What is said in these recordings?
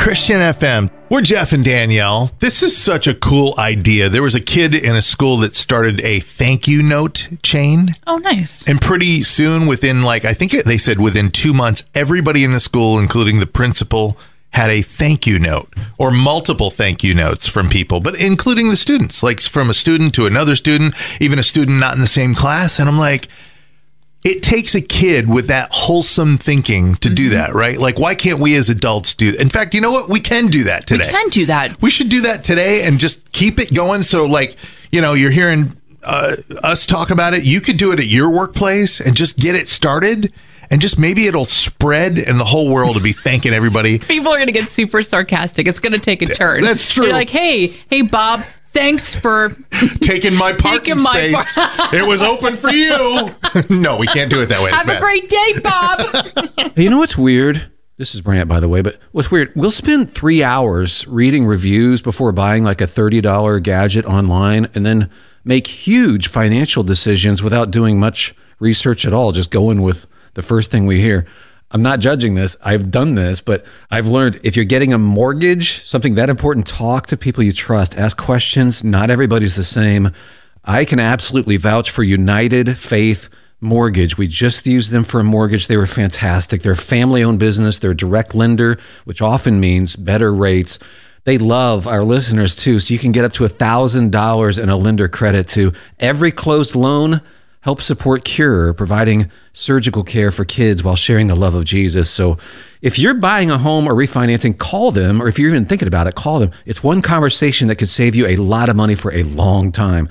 Christian FM. We're Jeff and Danielle. This is such a cool idea. There was a kid in a school that started a thank you note chain. Oh, nice. And pretty soon, within they said within 2 months, everybody in the school, including the principal, had a thank you note or multiple thank you notes from people, but including the students, like from a student to another student, even a student not in the same class. And I'm like, it takes a kid with that wholesome thinking to do that, right? Like, why can't we as adults do that? In fact, you know what? We can do that today. We can do that. We should do that today and just keep it going. So, like, you know, you're hearing us talk about it. You could do it at your workplace and just get it started. And just maybe it'll spread and the whole world will be thanking everybody. People are going to get super sarcastic. It's going to take a turn. That's true. They're like, hey, Bob, thanks for taking my parking space. It was open for you. No, we can't do it that way. Have a great day, Bob. You know what's weird? This is Brant, by the way, but what's weird, we'll spend 3 hours reading reviews before buying like a $30 gadget online and then make huge financial decisions without doing much research at all, just going with the first thing we hear. I'm not judging this. I've done this, but I've learned if you're getting a mortgage, something that important, talk to people you trust, ask questions. Not everybody's the same. I can absolutely vouch for United Faith Mortgage. We just used them for a mortgage. They were fantastic. They're a family-owned business. They're a direct lender, which often means better rates. They love our listeners too, so you can get up to $1,000 in a lender credit to every closed loan. Help support Cure, providing surgical care for kids while sharing the love of Jesus. So if you're buying a home or refinancing, call them, or if you're even thinking about it, call them. It's one conversation that could save you a lot of money for a long time.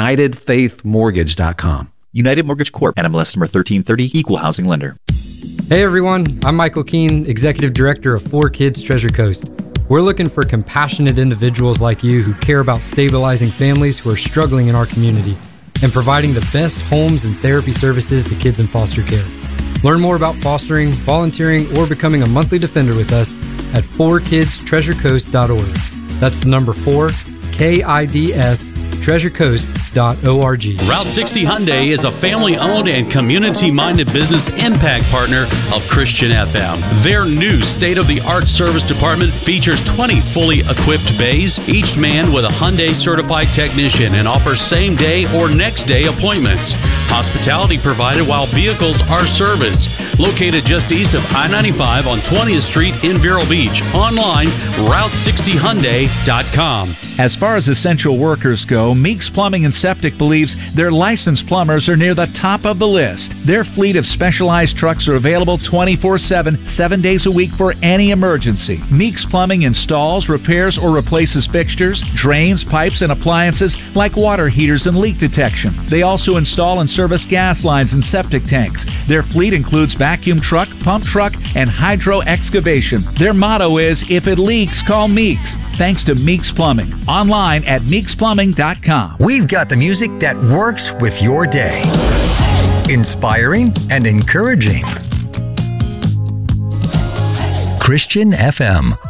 UnitedFaithMortgage.com. United Mortgage Corp. NMLS number 1330, Equal Housing Lender. Hey everyone, I'm Michael Keene, Executive Director of 4Kids Treasure Coast. We're looking for compassionate individuals like you who care about stabilizing families who are struggling in our community and providing the best homes and therapy services to kids in foster care. Learn more about fostering, volunteering, or becoming a monthly defender with us at 4kidstreasurecoast.org. That's the number 4, KIDS, treasurecoast.org. Route 60 Hyundai is a family-owned and community-minded business impact partner of Christian FM. Their new state-of-the-art service department features 20 fully equipped bays, each manned with a Hyundai certified technician, and offers same-day or next-day appointments. Hospitality provided while vehicles are serviced. Located just east of I-95 on 20th Street in Vero Beach. Online, Route60Hyundai.com. As far as essential workers go, Meeks Plumbing and Septic believes their licensed plumbers are near the top of the list. Their fleet of specialized trucks are available 24/7, 7 days a week for any emergency. Meeks Plumbing installs, repairs, or replaces fixtures, drains, pipes, and appliances like water heaters and leak detection. They also install and service gas lines and septic tanks. Their fleet includes vacuum truck, pump truck, and hydro excavation. Their motto is, if it leaks, call Meeks. Thanks to Meeks Plumbing. Online at meeksplumbing.com. We've got the music that works with your day. Inspiring and encouraging. Christian FM.